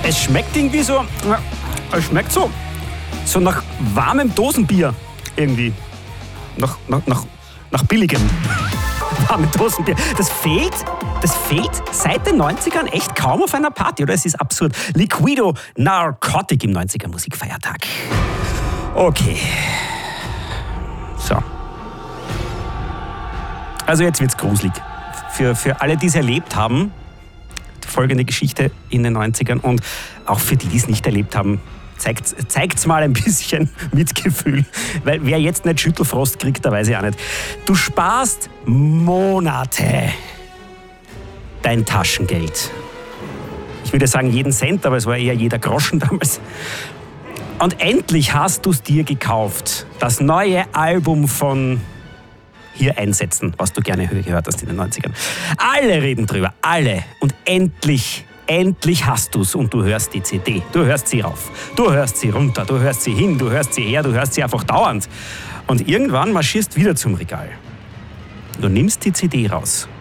Es schmeckt irgendwie so, es schmeckt so nach warmem Dosenbier irgendwie. Nach billigem warmem Dosenbier. Das fehlt seit den 90ern echt kaum auf einer Party, oder? Es ist absurd. Liquido Narcotic im 90er Musikfeiertag. Okay. So. Also jetzt wird's gruselig. Für alle, die es erlebt haben, folgende Geschichte in den 90ern, und auch für die, die es nicht erlebt haben, zeigt's mal ein bisschen Mitgefühl. Weil wer jetzt nicht Schüttelfrost kriegt, der weiß ich auch nicht. Du sparst Monate dein Taschengeld. Ich würde sagen jeden Cent, aber es war eher jeder Groschen damals. Und endlich hast du es dir gekauft. Das neue Album von Hier einsetzen, was du gerne gehört hast in den 90ern. Alle reden drüber, alle. Und endlich hast du's, und du hörst die CD. Du hörst sie rauf, du hörst sie runter, du hörst sie hin, du hörst sie her, du hörst sie einfach dauernd. Und irgendwann marschierst wieder zum Regal. Du nimmst die CD raus